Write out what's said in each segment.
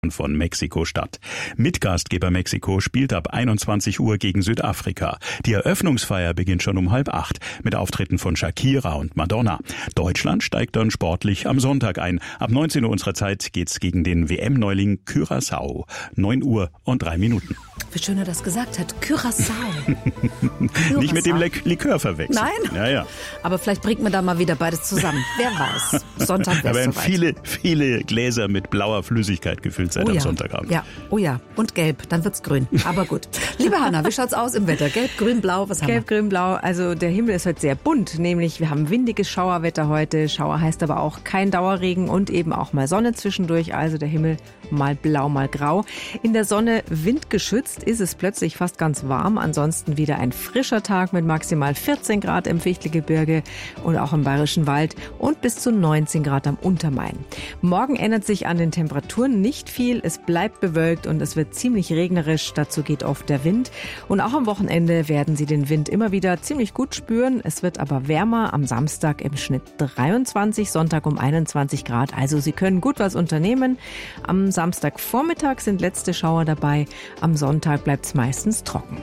von Mexiko-Stadt. Mitgastgeber Mexiko spielt ab 21 Uhr gegen Südafrika. Die Eröffnungsfeier beginnt schon um 7:30 mit Auftritten von Shakira und Madonna. Deutschland steigt dann sportlich am Sonntag ein. Ab 19 Uhr unserer Zeit geht's gegen den WM-Neuling Curaçao. 9:03. Wie schön er das gesagt hat. Curaçao. Nicht mit dem Likör verwechseln. Nein? Ja. Aber vielleicht bringt man da mal wieder beides zusammen. Wer weiß. Sonntag Da wäre werden viele Gläser mit blauer Flüssigkeit gefüllt sein am Sonntagabend. Ja, oh ja. Und gelb, dann wird's grün. Aber gut. Liebe Hanna, wie schaut's aus im Wetter? Gelb, grün, blau, was haben wir? Gelb, grün, blau. Also der Himmel ist heute sehr bunt. Nämlich wir haben windiges Schauerwetter heute. Schauer heißt aber auch kein Dauerregen und eben auch mal Sonne zwischendurch. Also der Himmel mal blau, mal grau. In der Sonne windgeschützt ist es plötzlich fast ganz warm. Ansonsten wieder ein frischer Tag mit maximal 14 Grad im Fichtelgebirge und auch im Bayerischen Wald und bis zu 19 Grad am Untermain. Morgen ändert sich an den Temperaturen nicht viel. Es bleibt bewölkt und es wird ziemlich regnerisch. Dazu geht oft der Wind. Und auch am Wochenende werden Sie den Wind immer wieder ziemlich gut spüren. Es wird aber wärmer. Am Samstag im Schnitt 23, Sonntag um 21 Grad. Also Sie können gut was unternehmen. Am Samstagvormittag sind letzte Schauer dabei. Am Sonntag bleibt es meistens trocken.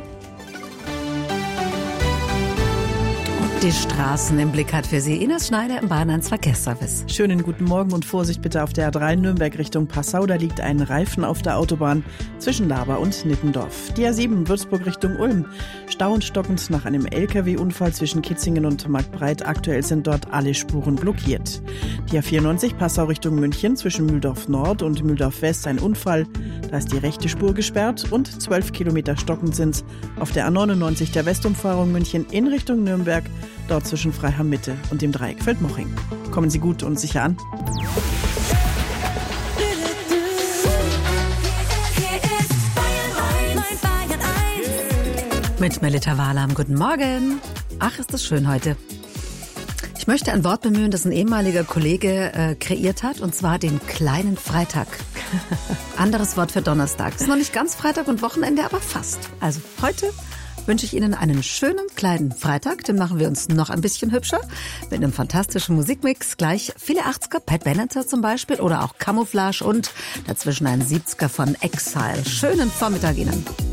Die Straßen im Blick hat für Sie Ines Schneider im Bayern 1 Verkehrsservice. Schönen guten Morgen und Vorsicht bitte auf der A3 Nürnberg Richtung Passau. Da liegt ein Reifen auf der Autobahn zwischen Laber und Nippendorf. Die A7 Würzburg Richtung Ulm. Stau und stockend nach einem LKW-Unfall zwischen Kitzingen und Marktbreit. Aktuell sind dort alle Spuren blockiert. Die A94 Passau Richtung München zwischen Mühldorf Nord und Mühldorf West ein Unfall. Da ist die rechte Spur gesperrt und 12 Kilometer stockend sind's auf der A99 der Westumfahrung München in Richtung Nürnberg. Dort zwischen Freiham Mitte und dem Dreieck Feldmoching. Kommen Sie gut und sicher an. Mit Melita Wahlam. Guten Morgen. Ach, ist das schön heute. Ich möchte ein Wort bemühen, das ein ehemaliger Kollege kreiert hat, und zwar den kleinen Freitag. Anderes Wort für Donnerstag. Ist noch nicht ganz Freitag und Wochenende, aber fast. Also heute wünsche ich Ihnen einen schönen kleinen Freitag. Den machen wir uns noch ein bisschen hübscher mit einem fantastischen Musikmix. Gleich viele 80er, Pat Benatar zum Beispiel oder auch Camouflage und dazwischen ein 70er von Exile. Schönen Vormittag Ihnen.